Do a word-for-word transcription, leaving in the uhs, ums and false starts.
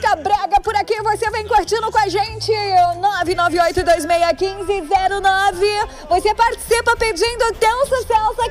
música brega por aqui, você vem curtindo com a gente. nove nove oito dois seis um cinco zero nove. Você participa pedindo o teu sucesso aqui.